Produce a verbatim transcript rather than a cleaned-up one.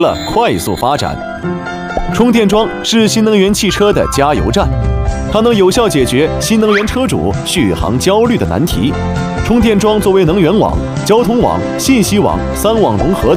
了快速发展。充电桩是新能源汽车的加油站，它能有效解决新能源车主续航焦虑的难题。充电桩作为能源网、交通网、信息网三网融合。